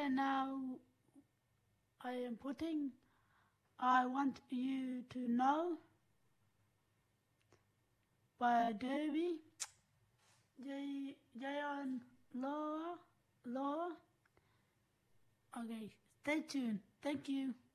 right now I am putting, I Want You to Know by Debbie, Jayon Law. Okay, stay tuned. Thank you.